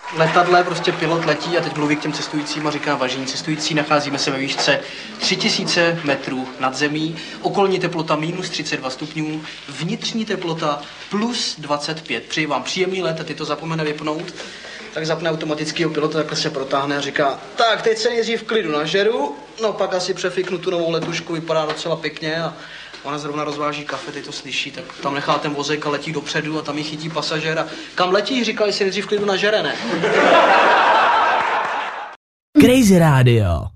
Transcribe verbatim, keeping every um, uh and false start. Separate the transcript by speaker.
Speaker 1: letadle, prostě pilot letí a teď mluví k těm cestujícím a říká: vážení cestující, nacházíme se ve výšce tři tisíce metrů nad zemí, okolní teplota minus třicet dva stupňů, vnitřní teplota plus dvacet pět. Přeji vám příjemný let a ty to zapomene vypnout. Tak zapne automatického pilota, takhle se protáhne a říká: tak, teď se nejdřív v klidu nažeru, no pak asi přefiknu tu novou letušku, vypadá docela pěkně a ona zrovna rozváží kafe, teď to slyší, tak tam nechá ten vozek a letí dopředu a tam ji chytí pasažér a kam letí, říkal, že se nejdřív v klidu nažere, ne?
Speaker 2: Crazy Radio.